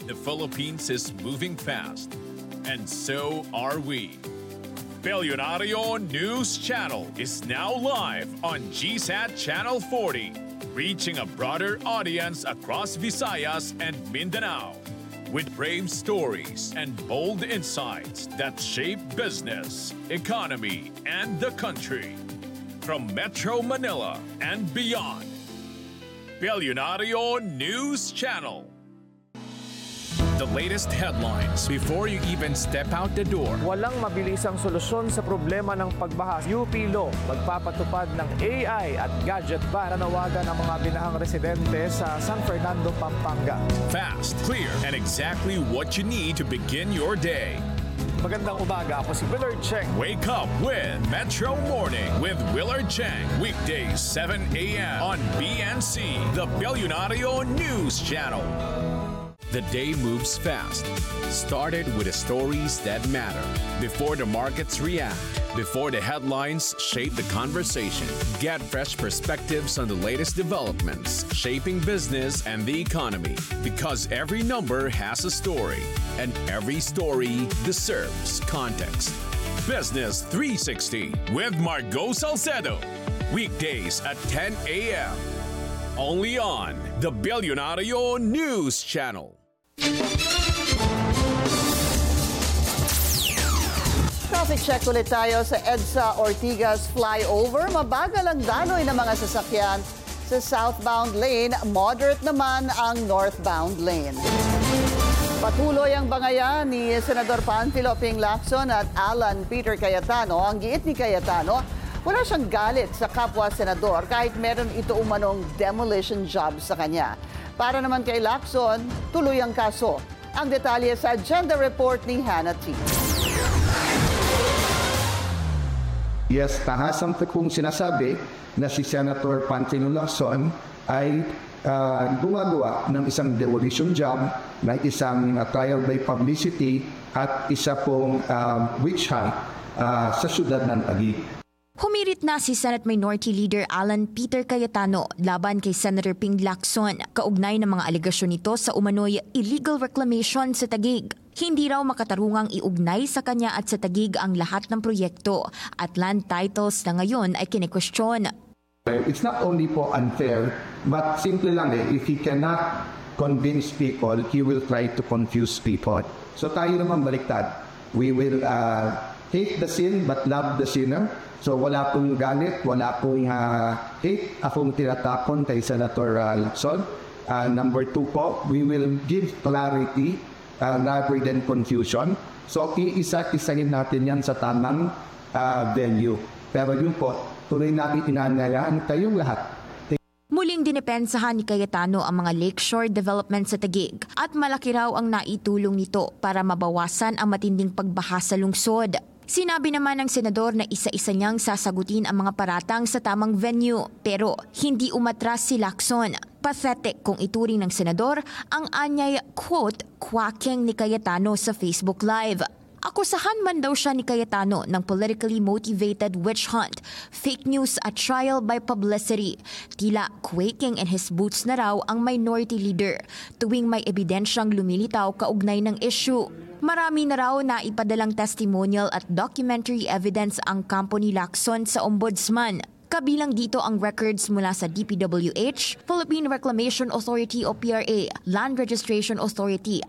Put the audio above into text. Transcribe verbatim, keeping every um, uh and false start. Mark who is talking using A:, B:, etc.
A: The Philippines is moving fast, and so are we. Bilyonaryo News Channel is now live on G SAT Channel forty, reaching a broader audience across Visayas and Mindanao, with brave stories and bold insights that shape business, economy, and the country. From Metro Manila and beyond, Bilyonaryo News Channel. The latest headlines before you even step out the door.
B: Walang mabilisang solusyon sa problema ng pagbaha. U P Law magpapatupad ng A I at gadget para nawagan ang mga binahang residente sa San Fernando, Pampanga.
A: Fast, clear, and exactly what you need to begin your day.
B: Magandang umaga, ako si Willard Cheng.
A: Wake up with Metro Morning with Willard Cheng. Weekdays seven a.m. on B N C, the Bilyonaryo News Channel. The day moves fast. Started with the stories that matter. Before the markets react, before the headlines shape the conversation, get fresh perspectives on the latest developments shaping business and the economy. Because every number has a story, and every story deserves context. Business three sixty with Margo Salcedo. Weekdays at ten a.m. Only on the Bilyonaryo News Channel.
C: Traffic check ulit tayo sa EDSA Ortigas flyover. Mabagal ang daloy ng mga sasakyan sa southbound lane. Moderate naman ang northbound lane. Patuloy ang bangayan ni Senador Panfilo Ping Lacson at Alan Peter Cayetano. Ang giit ni Cayetano, wala siyang galit sa kapwa senador kahit meron ito umanong demolition job sa kanya. Para naman kay Lacson, tuloy ang kaso. Ang detalye sa agenda report ni Hannah T.
D: Yes, tahasang kung sinasabi na si Senator Panfilo Lacson ay uh, gumagawa ng isang demolition job na isang uh, trial by publicity at isa pong uh, witch hunt uh, sa syudad ng Taguig.
E: Humirit na si Senate Minority Leader Alan Peter Cayetano laban kay Senator Ping Lacson kaugnay ng mga alegasyon nito sa umano'y illegal reclamation sa Taguig. Hindi raw makatarungang iugnay sa kanya at sa Taguig ang lahat ng proyekto at land titles na ngayon ay kine-question.
D: It's not only po unfair, but simple lang eh, if he cannot convince people, he will try to confuse people. So tayo naman baliktad. We will uh, hate the sin but love the sinner. So wala pong galit, wala pong uh, hate akong tinatapon kay Senator uh, Lacson. Uh, number two po, we will give clarity uh, rather than confusion. So iisa-isahin natin yan sa tamang uh, venue. Pero yun po, tuloy natin inanayaan kayong lahat.
E: Muling dinepensahan ni Cayetano ang mga lakeshore development sa Taguig at malaki raw ang naitulong nito para mabawasan ang matinding pagbaha sa lungsod. Sinabi naman ng senador na isa-isa niyang sasagutin ang mga paratang sa tamang venue pero hindi umatras si Lacson. Pathetic kung ituring ng senador ang anyay quote quacking ni Cayetano sa Facebook Live. Akusahan man daw siya ni Cayetano ng politically motivated witch hunt, fake news at trial by publicity. Tila quaking in his boots na raw ang minority leader tuwing may ebidensyang lumilitaw kaugnay ng issue. Marami na raw na ipadalang testimonial at documentary evidence ang kampo ni Lacson sa ombudsman. Kabilang dito ang records mula sa D P W H, Philippine Reclamation Authority o P R A, Land Registration Authority